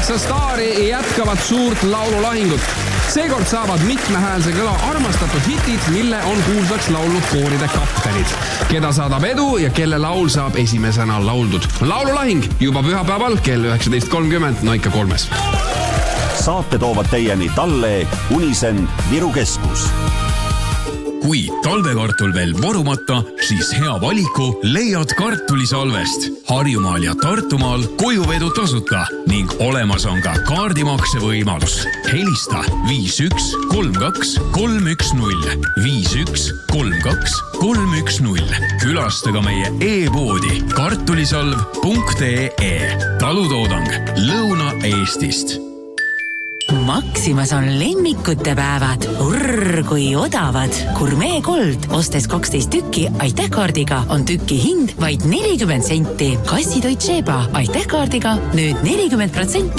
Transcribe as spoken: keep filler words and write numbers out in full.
kaheksa staari jätkavad suurt laululahingut. Seekord saavad mitmehäälse kõla armastatud hitid, mille on kuulsaks laulnud kooride kaptenid, keda saadab edu ja kelle laul saab esimesena lauldud. Laululahing juba pühapäeval kell üheksateist kolmkümmend Noika kolmes. Saate toovad teieni Talle, Unisen, Viru Keskus. Kui talvekartul veel vorumata, siis hea valiku leiad kartulisalvest. Harjumaal ja Tartumaal kojuvedu tasuta ning olemas on ka kaardimakse võimalus. Helista viis üks kolm kaks kolm üks null, viis üks kolm kaks kolm üks null. Külastage meie e-poodi kartulisalv punkt ee. Talutoodang Lõuna-Eestist. Maximas on lemmikute päevad. Urr, kui odavad. Gourmet Gold ostes kaksteist tükki aitähkaardiga on tükki hind vaid nelikümmend senti. Kassitoit Sheba aitähkaardiga nüüd nelikümmend protsenti